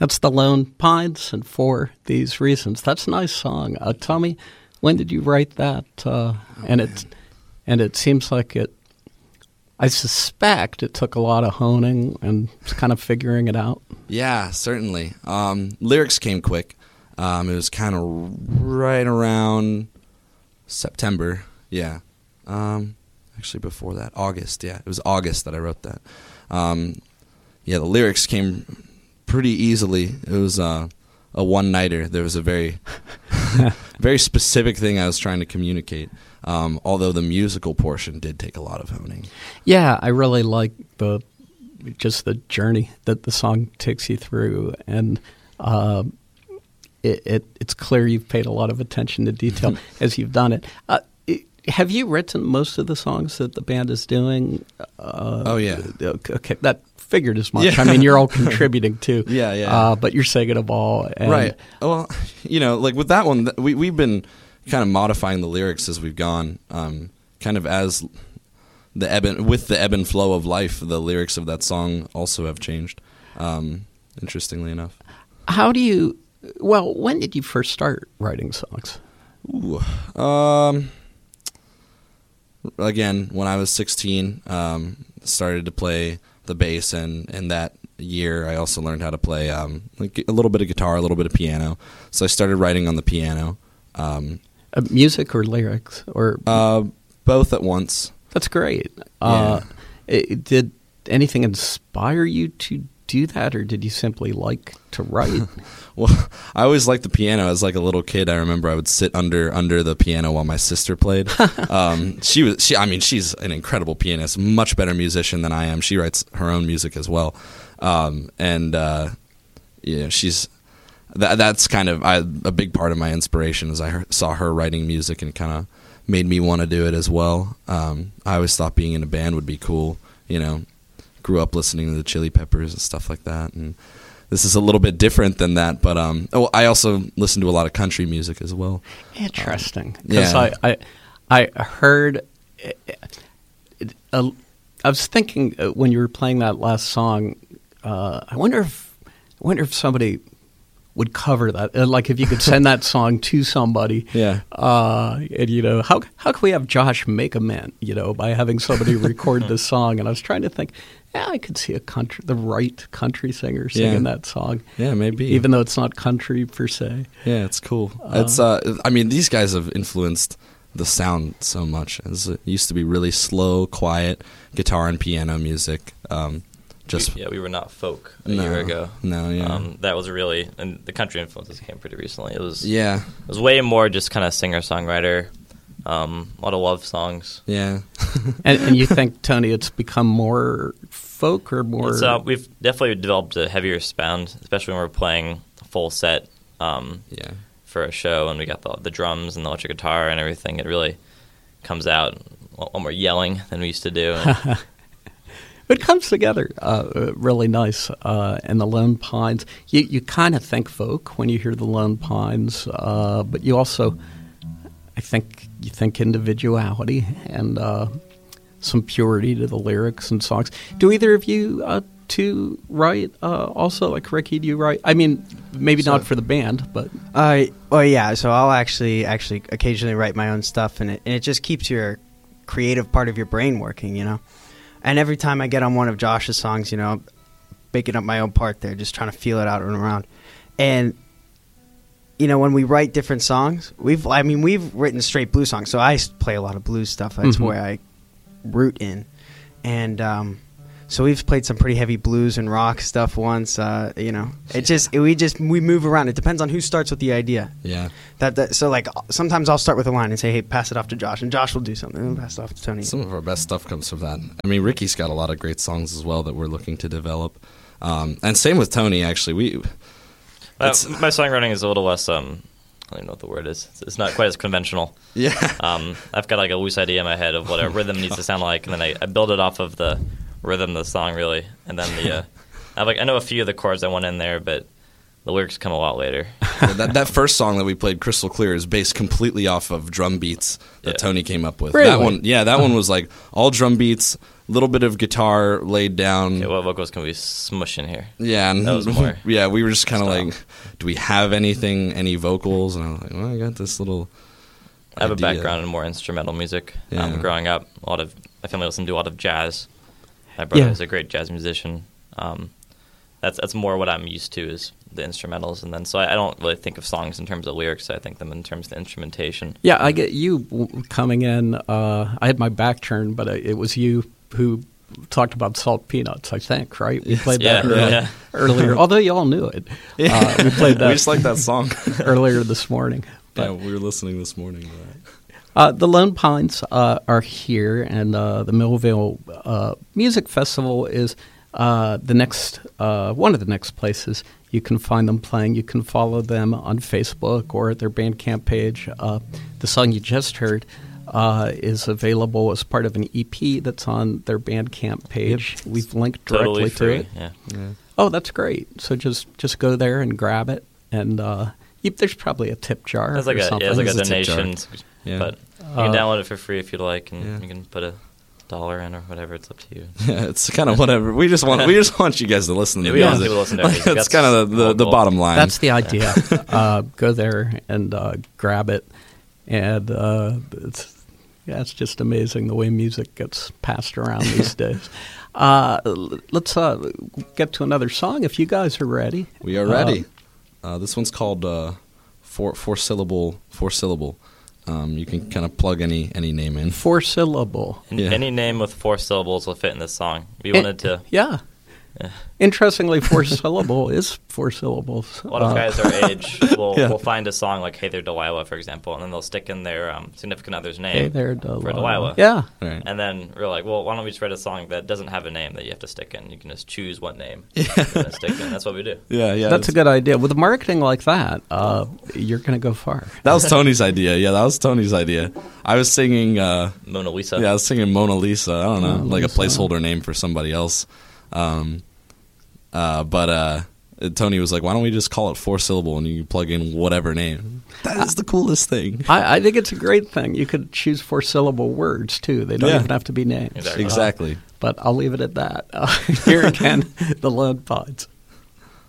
That's the Lone Pines, and For These Reasons. That's a nice song. Tell me, when did you write that? And it seems like it. I suspect it took a lot of honing and kind of figuring it out. Yeah, certainly. Lyrics came quick. It was kind of right around September. Yeah. Actually, before that, August. Yeah, it was August that I wrote that. The lyrics came pretty easily. It was a one-nighter. There was a very, very specific thing I was trying to communicate. Although the musical portion did take a lot of honing. Yeah, I really like the journey that the song takes you through, and it's clear you've paid a lot of attention to detail as you've done it. Have you written most of the songs that the band is doing? Oh, yeah. Okay, that figured as much. Yeah. I mean, you're all contributing too. Yeah. But you're singing them all. And right. Well, like with that one, we've been kind of modifying the lyrics as we've gone, kind of as with the ebb and flow of life. The lyrics of that song also have changed, interestingly enough. When did you first start writing songs? Again, when I was 16, started to play the bass, and in that year I also learned how to play like a little bit of guitar, a little bit of piano. So I started writing on the piano. Music or lyrics? Or both at once. That's great. Yeah. Did anything inspire you to do that, or did you simply like to write? Well, I always liked the piano. As like a little kid, I remember I would sit under the piano while my sister played. She's an incredible pianist, much better musician than I am. She writes her own music as well, she's that's kind of a big part of my inspiration. As I saw her writing music and kind of made me want to do it as well. I always thought being in a band would be cool. Grew up listening to the Chili Peppers and stuff like that, and this is a little bit different than that. But I also listen to a lot of country music as well. Interesting, because I heard. I was thinking when you were playing that last song. I wonder if somebody would cover that. Like if you could send that song to somebody. Yeah. And how can we have Josh make amend? By having somebody record this song. And I was trying to think. Yeah, I could see the right country singer singing that song. Yeah, maybe. Even though it's not country per se. Yeah, it's cool. It's these guys have influenced the sound so much. It used to be really slow, quiet guitar and piano music. We were not folk a year ago. No, yeah. That was really, and the country influences came pretty recently. It was way more just kind of singer-songwriter. A lot of love songs. Yeah. and you think, Tony, it's become more folk or more? We've definitely developed a heavier sound, especially when we're playing a full set for a show, and we got the drums and the electric guitar and everything. It really comes out a lot more yelling than we used to do. It comes together really nice. And the Lone Pines, you kind of think folk when you hear the Lone Pines, but you also, I think you think individuality and some purity to the lyrics and songs. Do either of you two write also? Like Ricky, do you write? I mean, maybe not for the band, but... So I'll actually occasionally write my own stuff, and it just keeps your creative part of your brain working, And every time I get on one of Josh's songs, I'm making up my own part there, just trying to feel it out and around. And when we write different songs, we've written straight blues songs. So I play a lot of blues stuff. That's where I root in. And so we've played some pretty heavy blues and rock stuff once. We move around. It depends on who starts with the idea. Yeah. So like sometimes I'll start with a line and say, "Hey, pass it off to Josh," and Josh will do something, and pass it off to Tony. Some of our best stuff comes from that. I mean, Ricky's got a lot of great songs as well that we're looking to develop, and same with Tony. Actually, my songwriting is a little less. I don't even know what the word is. It's not quite as conventional. Yeah. I've got like a loose idea in my head of what a rhythm needs to sound like, and then I build it off of the rhythm of the song, really. And then I know a few of the chords I want in there, but the lyrics come a lot later. that first song that we played, Crystal Clear, is based completely off of drum beats that Tony came up with. Really? That one was like all drum beats, a little bit of guitar laid down. Okay, what vocals can we smush in here? Yeah, and That was more yeah, we were just kind of style. like, do we have any vocals? And I was like, well, I got this little. I have idea. a background in more instrumental music. Yeah. Growing up, my family listened to a lot of jazz. My brother is a great jazz musician. That's more what I'm used to is the instrumentals, and then so I don't really think of songs in terms of lyrics. I think them in terms of the instrumentation. Yeah, I get you coming in. I had my back turned, but it was you who talked about Salt Peanuts, I think, right? We played that earlier, although you all knew it. We played that. We just like that song earlier this morning. Yeah, we were listening this morning to that. The Lone Pines are here, and the Millville Music Festival is the next one of the next places you can find them playing. You can follow them on Facebook or at their Bandcamp page. The song you just heard is available as part of an EP that's on their Bandcamp page. Yep. We've linked directly Totally to free. it. Yeah. Oh, that's great. So just go there and grab it, and there's probably a tip jar. It's like or a something. it's like a There's a tip jar. donation, Yeah. but you can download it for free if you'd like, and you can put $1 in or whatever. It's up to you. Yeah, it's kind of whatever. We just want you guys to listen to We want music. people to listen to our music. That's That's kind of the the whole bottom line. That's the idea. Go there and grab it, and it's just amazing the way music gets passed around these days. Let's get to another song if you guys are ready. We are ready. This one's called four syllable. You can kind of plug any name in. 4-syllable. Any name with 4 syllables will fit in this song. We wanted to. Yeah. Interestingly, 4-syllable is 4 syllables. A lot of guys our age will Yeah. will find a song like "Hey There, Delilah," for example, and then they'll stick in their significant other's name. Hey there, Delilah. For Delilah. Yeah. Right. And then we're like, well, why don't we just write a song that doesn't have a name that you have to stick in? You can just choose what name you're going to stick in. That's what we do. Yeah. That's a good idea. With marketing like that, you're going to go far. That was Tony's idea. Yeah, that was Tony's idea. I was singing. Mona Lisa. Yeah, I was singing Mona Lisa. I don't know, Mona like a Lisa. placeholder name for somebody else. But Tony was like, "Why don't we just call it 4-syllable and you can plug in whatever name?" That is the coolest thing. I think it's a great thing. You could choose 4-syllable words, too. They don't Yeah. even have to be names. Exactly. Exactly. But I'll leave it at that. Here again, the Lone Pines.